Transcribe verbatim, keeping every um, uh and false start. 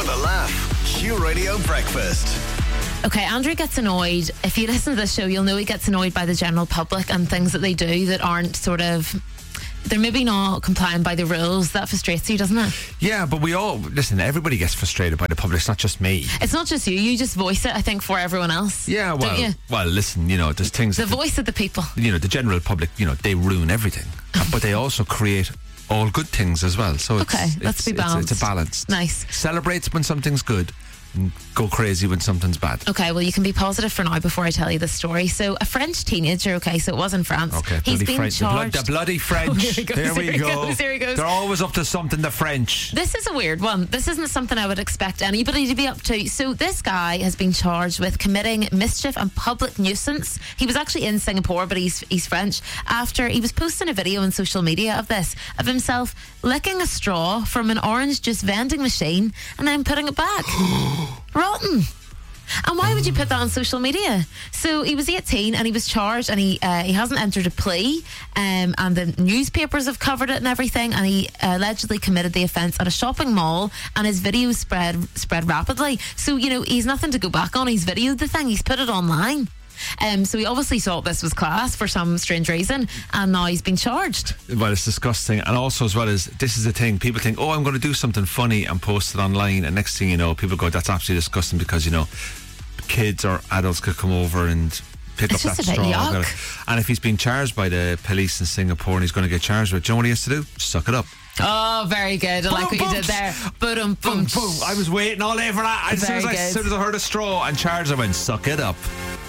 for the laugh. Q Radio Breakfast. Okay, Andrew gets annoyed. If you listen to this show, you'll know he gets annoyed by the general public and things that they do that aren't sort of... They're maybe not complying by the rules. That frustrates you, doesn't it? Yeah, but we all... Listen, everybody gets frustrated by the public. It's not just me. It's not just you. You just voice it, I think, for everyone else. Yeah, well, don't you? well, listen, you know, there's things... The voice of the people. You know, the general public, you know, they ruin everything. But they also create all good things as well. So okay, it's, let's it's, be balanced. It's, it's a balance. Nice. Celebrate when something's good. Go crazy when something's bad. Okay, well, you can be positive for now before I tell you the story. So, a French teenager, okay, so it was in France. Okay, he's bloody been French. The, charged. blo- the bloody French. Oh, here he goes, there we here he go. goes, here he goes. They're always up to something, the French. This is a weird one. This isn't something I would expect anybody to be up to. So, this guy has been charged with committing mischief and public nuisance. He was actually in Singapore, but he's he's French. After he was posting a video on social media of this, of himself licking a straw from an orange juice vending machine and then putting it back. Rotten. And why would you put that on social media? So he was eighteen and he was charged, and he uh, he hasn't entered a plea, um, and the newspapers have covered it and everything, and he uh, allegedly committed the offence at a shopping mall, and his video spread spread rapidly. So, you know, he's nothing to go back on. He's videoed the thing, he's put it online. Um, so he obviously thought this was class for some strange reason, and now he's been charged. Well, it's disgusting. And also, as well as, this is the thing, people think, oh, I'm going to do something funny and post it online, and next thing you know, people go, that's absolutely disgusting, because, you know, kids or adults could come over and pick It's up just that a bit straw. yuck. And if he's been charged by the police in Singapore and he's going to get charged with it, do you know what he has to do? Suck it up. Oh, very good. I like what you did there. Boom, boom, boom. I was waiting all day for that. As soon as, I, as soon as I heard a straw and charged, I went, suck it up.